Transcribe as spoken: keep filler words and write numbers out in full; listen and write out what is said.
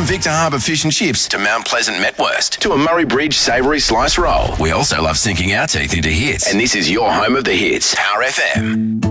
From Victor Harbour Fish and Chips to Mount Pleasant Metwurst to a Murray Bridge savoury slice roll. We also love sinking our teeth into hits. And this is your home of the hits. Power F M.